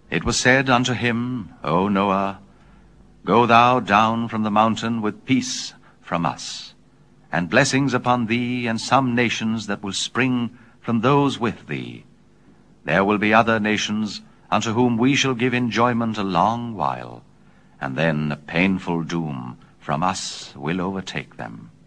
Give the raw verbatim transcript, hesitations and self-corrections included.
It was said unto him, O Noah, go thou down from the mountain with peace from us, and blessings upon thee and some nations that will spring from those with thee. There will be other nations unto whom we shall give enjoyment a long while, and then a painful doom from us will overtake them.